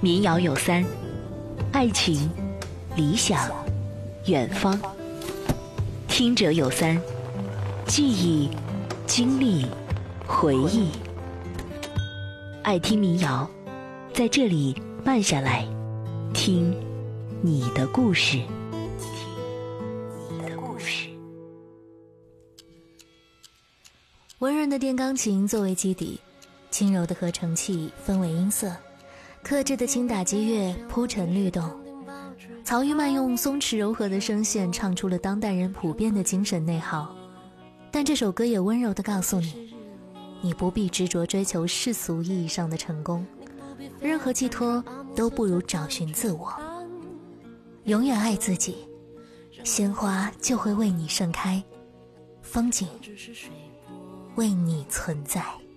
民谣有三：爱情、理想、远方。听者有三：记忆、经历、回忆。爱听民谣，在这里慢下来，听你的故事。 温润的电钢琴作为基底，轻柔的合成器分为音色，克制的轻打击乐铺陈律动。曹玉曼用松弛柔和的声线唱出了当代人普遍的精神内耗，但这首歌也温柔地告诉你，你不必执着追求世俗意义上的成功，任何寄托都不如找寻自我。永远爱自己，鲜花就会为你盛开，风景为你存在。